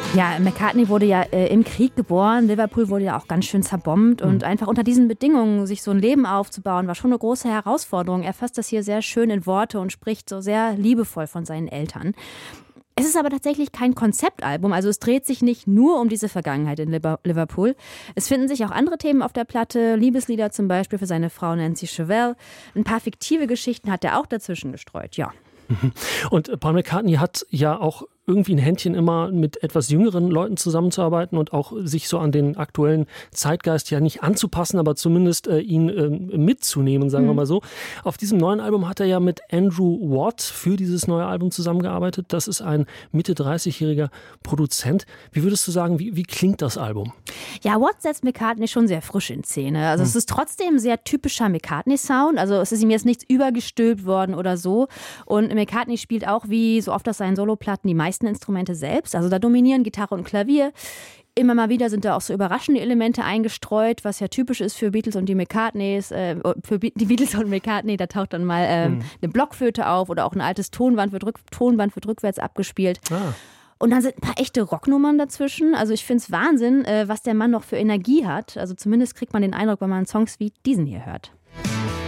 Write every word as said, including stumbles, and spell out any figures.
Ja, McCartney wurde ja äh, im Krieg geboren. Liverpool wurde ja auch ganz schön zerbombt. Und mhm. einfach unter diesen Bedingungen sich so ein Leben aufzubauen, war schon eine große Herausforderung. Er fasst das hier sehr schön in Worte und spricht so sehr liebevoll von seinen Eltern. Es ist aber tatsächlich kein Konzeptalbum, also es dreht sich nicht nur um diese Vergangenheit in Liverpool. Es finden sich auch andere Themen auf der Platte, Liebeslieder zum Beispiel für seine Frau Nancy Chevelle. Ein paar fiktive Geschichten hat er auch dazwischen gestreut, ja. Und Paul McCartney hat ja auch irgendwie ein Händchen immer mit etwas jüngeren Leuten zusammenzuarbeiten und auch sich so an den aktuellen Zeitgeist ja nicht anzupassen, aber zumindest äh, ihn äh, mitzunehmen, sagen mhm. wir mal so. Auf diesem neuen Album hat er ja mit Andrew Watt für dieses neue Album zusammengearbeitet. Das ist ein Mitte dreißigjähriger Produzent. Wie würdest du sagen, wie, wie klingt das Album? Ja, Watt setzt McCartney schon sehr frisch in Szene. Also mhm. es ist trotzdem sehr typischer McCartney-Sound. Also es ist ihm jetzt nichts übergestülpt worden oder so. Und McCartney spielt auch wie so oft auf seinen Soloplatten die meisten Instrumente selbst. Also da dominieren Gitarre und Klavier. Immer mal wieder sind da auch so überraschende Elemente eingestreut, was ja typisch ist für Beatles und die McCartneys. Äh, für die Beatles und McCartney, da taucht dann mal äh, mhm. eine Blockflöte auf oder auch ein altes Tonband wird, rück, Tonband wird rückwärts abgespielt. Ah. Und dann sind ein paar echte Rocknummern dazwischen. Also ich finde es Wahnsinn, äh, was der Mann noch für Energie hat. Also zumindest kriegt man den Eindruck, wenn man Songs wie diesen hier hört.